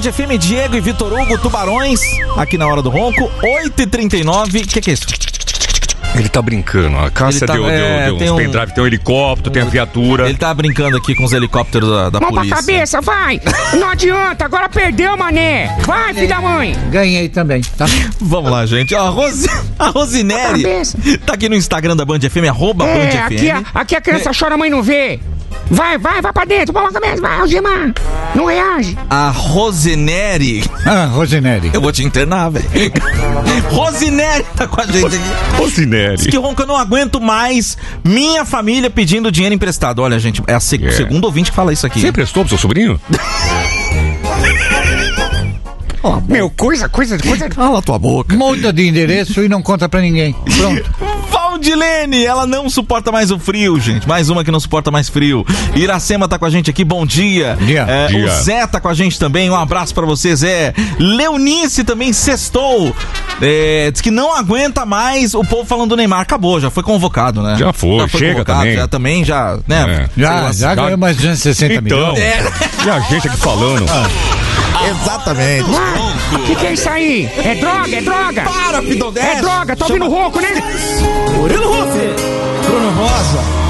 FM, Diego e Vitor Hugo, Tubarões, aqui na Hora do Ronco, 8h39. O que é isso? Ele tá brincando, a Cássia deu uns pendrive, tem um helicóptero, tem a viatura. Ele tá brincando aqui com os helicópteros da Mão polícia. pra cabeça, vai! Não adianta, agora perdeu, mané! Vai, filho da mãe! Ganhei também, tá? Vamos lá, gente. Ó, a Rosinelli tá aqui no Instagram da Band FM, @Band FM. Aqui a criança chora, a mãe não vê. Vai pra dentro, mão pra cabeça, vai, Algemar! Não reage! A Rosinelli. Ah, Rosinelli. Eu vou te internar, velho. Rosinelli tá com a gente aqui. Rosinelli. Diz que Ronco, eu não aguento mais minha família pedindo dinheiro emprestado. Olha, gente, é a segundo ouvinte que fala isso aqui. Você emprestou pro seu sobrinho? Meu, coisa. Cala tua boca. Muda de endereço e não conta pra ninguém. Pronto. Valdilene, ela não suporta mais o frio, gente. Mais uma que não suporta mais frio. Iracema tá com a gente aqui, bom dia. Dia. O Zé tá com a gente também, um abraço pra você, Zé. Leonice também sextou. Diz que não aguenta mais o povo falando do Neymar. Acabou, já foi convocado, né? Já foi chega também. Já, né? Já ganhou mais 260 milhões. E a gente aqui falando. Exatamente. O que é isso aí? É droga? Para, Pidão 10. É droga, tá ouvindo ronco, né? Murilo Rufi, Bruno Rosa.